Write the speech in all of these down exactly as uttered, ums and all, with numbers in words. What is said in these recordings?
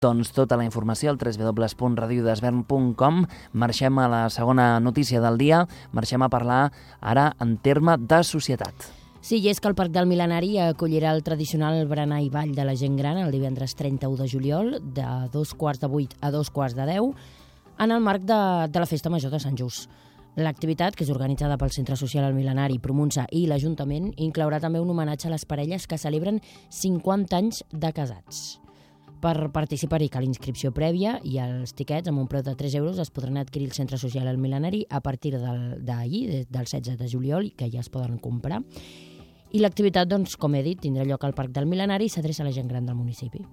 Doncs tota la informació al w w w punt radio desvern punt com. Marxem a la segona notícia del dia. Marxem a parlar ara en terme de societat. Sí, i és que el Parc del Mil·lenari acollirà el tradicional berenar i ball de la gent gran el divendres trenta-u de juliol, de dos quarts de vuit a dos quarts de deu, en el marc de, de la Festa Major de Sant Just. L'activitat, que és organitzada pel Centre Social El Mil·lenari, Promunsa i l'Ajuntament, inclourà també un homenatge a les parelles que celebren cinquanta anys de casats. Per participar-hi cal inscripció prèvia i els tiquets amb un preu de tres euros es podran adquirir al Centre Social El Mil·lenari a partir d'ahir, del setze de juliol, que ja es poden comprar. I l'activitat, doncs, com he dit, tindrà lloc al Parc del Mil·lenari i s'adreça a la gent gran del municipi.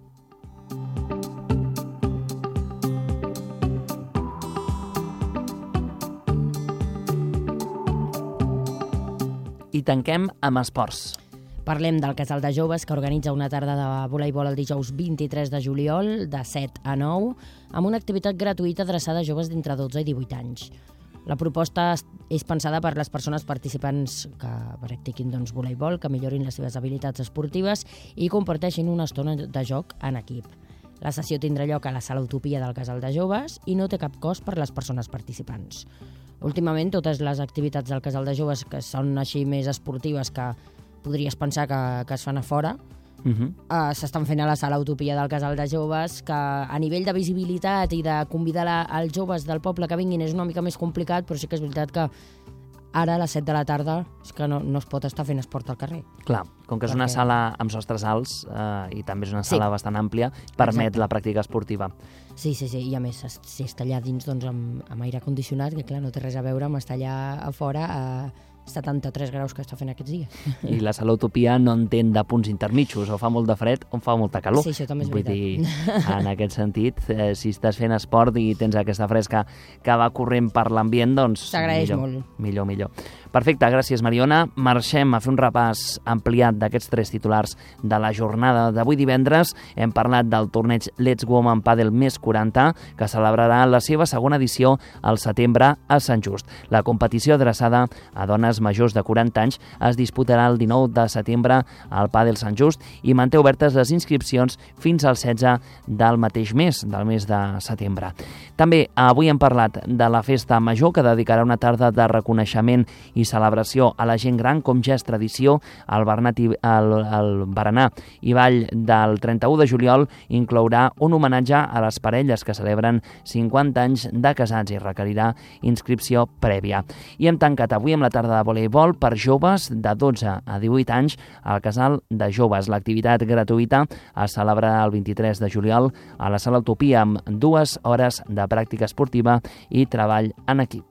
I tanquem amb esports. Parlem del Casal de Joves, que organitza una tarda de voleibol el dijous vint-i-tres de juliol, de set a nou, amb una activitat gratuïta adreçada a joves d'entre dotze i divuit anys. La proposta és pensada per les persones participants que practiquin doncs, voleibol, que millorin les seves habilitats esportives i comparteixin una estona de joc en equip. La sessió tindrà lloc a la Sala Utopia del Casal de Joves i no té cap cost per a les persones participants. Últimament, totes les activitats del Casal de Joves, que són així més esportives, que podries pensar que, que es fan a fora, Uh-huh. Uh, s'estan fent a la Sala Utopia del Casal de Joves, que a nivell de visibilitat i de convidar la, els joves del poble que vinguin és una mica més complicat, però sí que és veritat que ara a les set de la tarda és que no, no es pot estar fent esport al carrer. Clar, com que és Perquè... una sala amb sostres alts eh, i també és una sala sí. bastant àmplia, permet Exacte. la pràctica esportiva. Sí, sí, sí, i a més, si està allà dins doncs, amb, amb aire condicionat, que clar, no té res a veure amb estar allà a fora a setanta-tres graus que està fent aquests dies. I la Sala Utopia no entén de punts intermitjos, o fa molt de fred o fa molta calor. Sí, això també és Vull veritat. dir, en aquest sentit, eh, si estàs fent esport i tens aquesta fresca que va corrent per l'ambient, doncs s'agraeix millor, molt. Millor, millor. Perfecte, gràcies Mariona. Marxem a fer un repàs ampliat d'aquests tres titulars de la jornada d'avui divendres. Hem parlat del torneig Let's Woman Padel més quaranta, que celebrarà la seva segona edició al setembre a Sant Just. La competició adreçada a dones majors de quaranta anys es disputarà el dinou de setembre al Padel Sant Just i manté obertes les inscripcions fins al setze del mateix mes, del mes de setembre. També avui hem parlat de la Festa Major, que dedicarà una tarda de reconeixement i celebració a la gent gran, com ja és tradició. El, Bernat i, el, el berenar i ball del trenta-u de juliol inclourà un homenatge a les parelles que celebren cinquanta anys de casats i requerirà inscripció prèvia. I hem tancat avui amb la tarda de voleibol per joves de dotze a divuit anys al Casal de Joves. L'activitat gratuïta es celebrarà el vint-i-tres de juliol a la Sala Utopia amb dues hores de pràctica esportiva i treball en equip.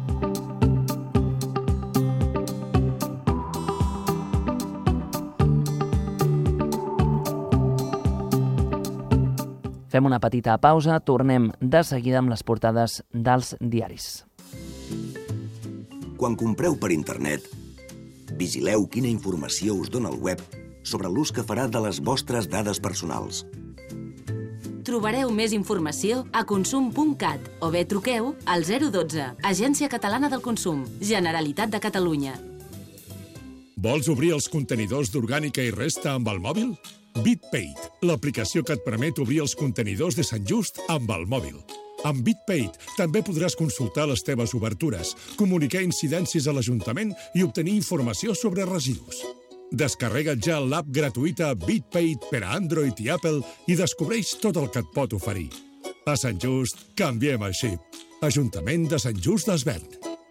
Fem una petita pausa, tornem de seguida amb les portades dels diaris. Quan compreu per internet, vigileu quina informació us dona el web sobre l'ús que farà de les vostres dades personals. Trobareu més informació a consum punt cat o bé truqueu al zero dotze, Agència Catalana del Consum, Generalitat de Catalunya. Vols obrir els contenidors d'orgànica i resta amb el mòbil? BitPaid, l'aplicació que et permet obrir els contenidors de Sant Just amb el mòbil. Amb BitPaid també podràs consultar les teves obertures, comunicar incidències a l'Ajuntament i obtenir informació sobre residus. Descarrega't ja l'app gratuïta BitPaid per a Android i Apple i descobreix tot el que et pot oferir. A Sant Just, canviem el xip. Ajuntament de Sant Just d'Esvern.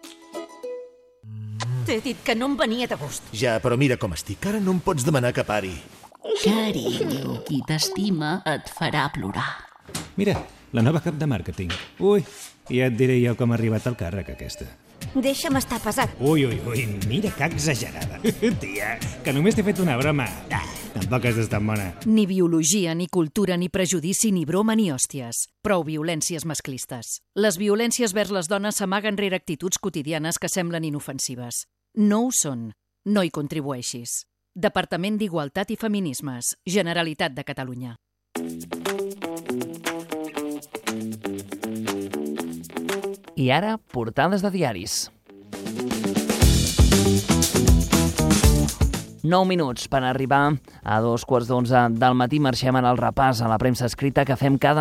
T'he dit que no em venia de gust. Ja, però mira com estic. Ara no em pots demanar que pari. Carinyo, qui t'estima et farà plorar. Mira, la nova cap de màrqueting. Ui, ja et diré jo com ha arribat al càrrec aquesta. Deixa'm estar pesat. Ui, ui, ui, mira que exagerada. Tia, que només t'he fet una broma. Ah, tampoc has d'estar bona. Ni biologia, ni cultura, ni prejudici, ni broma, ni hòsties. Prou violències masclistes. Les violències vers les dones s'amaguen rere actituds quotidianes que semblen inofensives. No ho són. No hi contribueixis. Departament d'Igualtat i Feminismes, Generalitat de Catalunya. I ara, portades de diaris. nou minuts per arribar a dos quarts d'onze del matí. Marxem en el repàs a la premsa escrita que fem cada